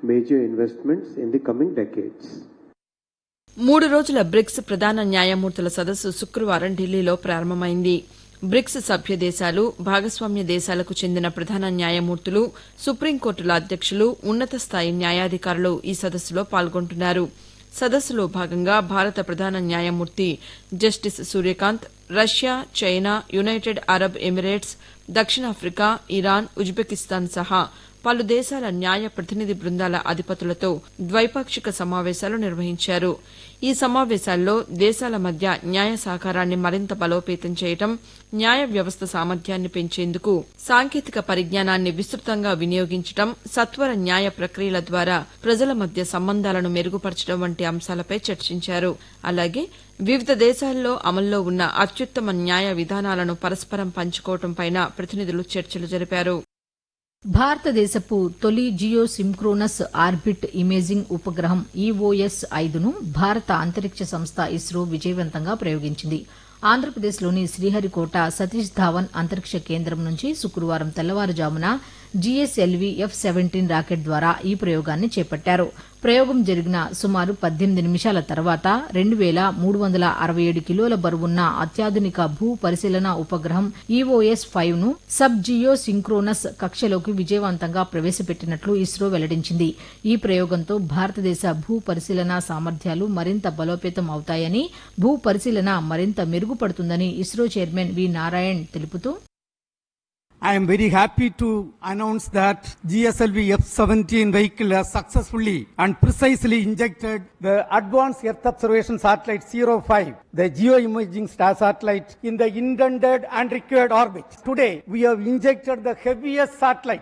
major investments in the coming decades. 3 రోజుల bricks ప్రధాన న్యాయమూర్తుల సదస్సు శుక్రవారం ఢిల్లీలో ప్రారంభమైంది. బ్రిక్స్ సభ్య దేశాలు, భాగస్వామ్య దేశాలకు చెందిన ప్రధాన న్యాయమూర్తులు, సుప్రీంకోర్టుల అధ్యక్షులు, ఉన్నత స్థాయి న్యాయాధికారులు ఈ సదస్సులో పాల్గొంటున్నారు. సదస్సులో భాగంగా భారత ప్రధాన న్యాయమూర్తి justice Surya Kant, Russia, China, United Arab Emirates, దక్షిణాఫ్రికా, ఇరాన్, ఉజ్బెకిస్తాన్ సహా పలు దేశాల న్యాయ ప్రతినిధి బృందాల అధిపతులతో ద్వైపాక్షిక సమావేశాలు నిర్వహించారు. ఈ సమావేశాల్లో దేశాల మధ్య న్యాయ సహకారాన్ని మరింత బలోపేతం చేయడం, న్యాయ వ్యవస్థ సామర్థ్యాన్ని పెంచేందుకు సాంకేతిక పరిజ్ఞానాన్ని విస్తృతంగా వినియోగించడం, సత్వర న్యాయ ప్రక్రియల ద్వారా ప్రజల మధ్య సంబంధాలను మెరుగుపరచడం వంటి అంశాలపై చర్చించారు. అలాగే వివిధ దేశాల్లో అమల్లో ఉన్న అత్యుత్తమ న్యాయ విధానాలను పరస్పరం పంచుకోవడంపైనా ప్రతినిధులు చర్చలు జరిపారు. భారతదేశపు తొలి జియో సింక్రోనస్ ఆర్బిట్ ఇమేజింగ్ ఉపగ్రహం EOS-5ను భారత అంతరిక్ష సంస్థ ఇస్రో విజయవంతంగా ప్రయోగించింది. ఆంధ్రప్రదేశ్లోని శ్రీహరికోట సతీష్ ధావన్ అంతరిక్ష కేంద్రం నుంచి శుక్రవారం తెల్లవారుజామున GSLV F-17 రాకెట్ ద్వారా ఈ ప్రయోగాన్ని చేపట్టారు. ప్రయోగం జరిగిన సుమారు 18 నిమిషాల తర్వాత 2367 కిలోల బరువున్న అత్యాధునిక భూ పరిశీలన ఉపగ్రహం EOS-5ను సబ్ జియో సింక్రోనస్ కక్షలోకి విజయవంతంగా ప్రవేశపెట్టినట్లు ఇస్రో వెల్లడించింది. ఈ ప్రయోగంతో భారతదేశ భూ పరిశీలన సామర్థ్యాలు మరింత బలోపేతం అవుతాయని, భూ పరిశీలన మరింత మెరుగుపడుతుందని ఇస్రో చైర్మన్ వి నారాయణ్ తెలుపుతూ, I am very happy to announce that GSLV F-17 vehicle has successfully and precisely injected the Advanced Earth Observation Satellite 05, the geoimaging satellite, in the intended and required orbit. Today, we have injected the heaviest satellite,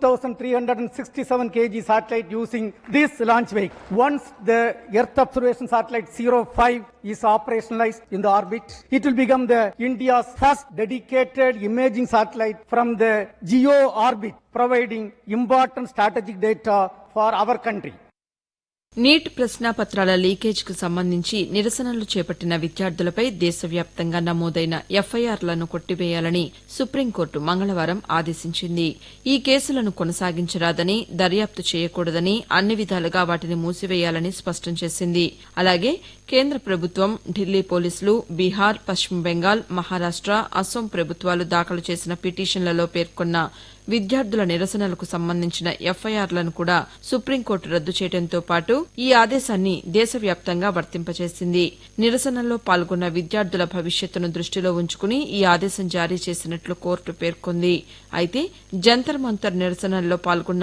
2,367 kg satellite using this launch vehicle. Once the Earth Observation Satellite 05 is operationalized in the orbit, it will become the India's first dedicated imaging satellite from the geo orbit, providing important strategic data for our country. Neat ప్రశ్నాపత్రాల లీకేజ్కు సంబంధించి నిరసనలు చేపట్టిన విద్యార్థులపై దేశవ్యాప్తంగా నమోదైన ఎఫ్ఐఆర్లను కొట్టివేయాలని supreme court మంగళవారం ఆదేశించింది. ఈ కేసులను కొనసాగించరాదని, దర్యాప్తు చేయకూడదని, అన్ని విధాలుగా వాటిని మూసివేయాలని స్పష్టం చేసింది. అలాగే కేంద్ర ప్రభుత్వం, ఢిల్లీ పోలీసులు, బీహార్, పశ్చిమ బెంగాల్, మహారాష్ట, అసోం ప్రభుత్వాలు దాఖలు చేసిన పిటిషన్లలో పేర్కొన్న విద్యార్థుల నిరసనలకు సంబంధించిన ఎఫ్ఐఆర్లను కూడా సుప్రీంకోర్టు రద్దు చేయడంతో పాటు ఈ ఆదేశాన్ని దేశవ్యాప్తంగా వర్తింపచేసింది. నిరసనల్లో పాల్గొన్న విద్యార్థుల భవిష్యత్తును దృష్టిలో ఉంచుకుని ఈ ఆదేశం జారీ చేసినట్లు కోర్టు పేర్కొంది. అయితే జంతర్ మంతర్ నిరసనల్లో పాల్గొన్న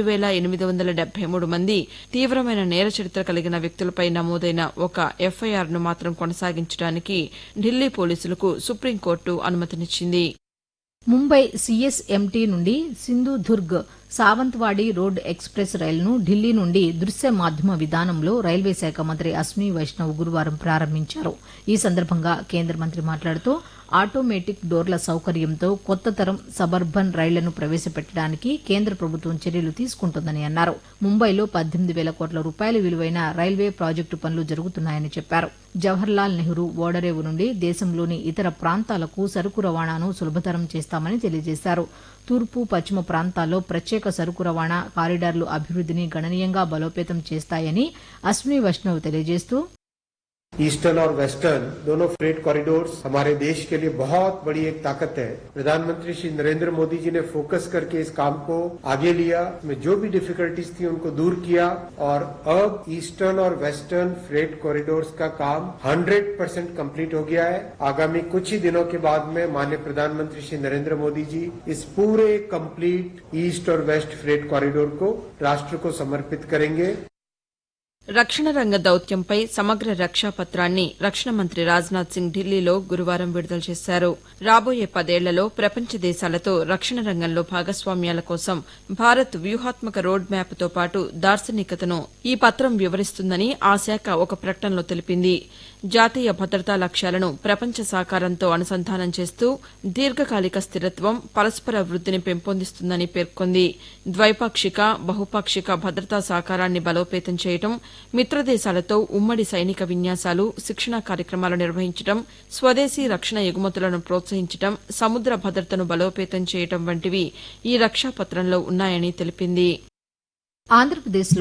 2873 మంది తీవ్రమైన నేర చరిత్ర కలిగిన వ్యక్తులపై నమోదైన ఒక ఎఫ్ఐఆర్ను మాత్రం కొనసాగించడానికి ఢిల్లీ పోలీసులకు సుప్రీంకోర్టు అనుమతినిచ్చింది. ముంబై CSMT నుండి సింధుదుర్గ్ సావంత్వాడి రోడ్ ఎక్స్ప్రెస్ రైలును ఢిల్లీ నుండి దృశ్య మాధ్యమ విధానంలో రైల్వే శాఖ మంత్రి అశ్విని వైష్ణవ్ గురువారం ప్రారంభించారు. ఈ సందర్భంగా కేంద్ర మంత్రి మాట్లాడుతూ, ఆటోమేటిక్ డోర్ల సౌకర్యంతో కొత్త తరం సబర్బన్ రైళ్లను ప్రవేశపెట్టడానికి కేంద్ర ప్రభుత్వం చర్యలు తీసుకుంటోందని అన్నారు. ముంబైలో 18,000 కోట్ల రూపాయల విలువైన రైల్వే ప్రాజెక్టు పనులు జరుగుతున్నాయని చెప్పారు. జవహర్లాల్ నెహ్రూ ఓడరేవు నుండి దేశంలోని ఇతర ప్రాంతాలకు సరుకు రవాణాను సులభతరం చేస్తామని తెలియజేశారు. తూర్పు, పశ్చిమ ప్రాంతాల్లో ప్రత్యేక సరుకు రవాణా కారిడార్లు అభివృద్దిని గణనీయంగా బలోపేతం చేస్తాయని అశ్విని వైష్ణవ్ తెలియజేస్తూ, ईस्टर्न और वेस्टर्न दोनों फ्रेट कॉरिडोर्स हमारे देश के लिए बहुत बड़ी एक ताकत है. प्रधानमंत्री श्री नरेंद्र मोदी जी ने फोकस करके इस काम को आगे लिया, में जो भी डिफिकल्टीज थी उनको दूर किया और अब ईस्टर्न और वेस्टर्न फ्रेट कॉरिडोर्स का काम 100% कंप्लीट हो गया है. आगामी कुछ ही दिनों के बाद में माननीय प्रधानमंत्री श्री नरेंद्र मोदी जी इस पूरे कंप्लीट ईस्ट और वेस्ट फ्रेट कॉरिडोर को राष्ट्र को समर्पित करेंगे. రక్షణ రంగ దౌత్యంపై సమగ్ర రక్షా పత్రాన్ని రక్షణ మంత్రి రాజ్నాథ్ సింగ్ ఢిల్లీలో గురువారం విడుదల చేశారు. రాబోయే 10 ఏళ్లలో ప్రపంచ దేశాలతో రక్షణ రంగంలో భాగస్వామ్యాల కోసం భారత్ వ్యూహాత్మక రోడ్ మ్యాప్తో పాటు దార్శనికతను ఈ పత్రం వివరిస్తుందని ఆ శాఖ ఒక ప్రకటనలో తెలిపింది. జాతీయ భద్రతా లక్ష్యాలను ప్రపంచ సహకారంతో అనుసంధానం చేస్తూ దీర్ఘకాలిక స్థిరత్వం, పరస్పర వృద్దిని పెంపొందిస్తుందని పేర్కొంది. ద్వైపాక్షిక, బహుపాక్షిక భద్రతా సహకారాన్ని బలోపేతం చేయడం, మిత్రదేశాలతో ఉమ్మడి సైనిక విన్యాసాలు, శిక్షణా కార్యక్రమాలు నిర్వహించడం, స్వదేశీ రక్షణ ఎగుమతులను ప్రోత్సహించడం, సముద్ర భద్రతను బలోపేతం చేయడం వంటివి ఈ రక్షాపత్రంలో ఉన్నాయని తెలిపింది. ఆంధ్రప్రదేశ్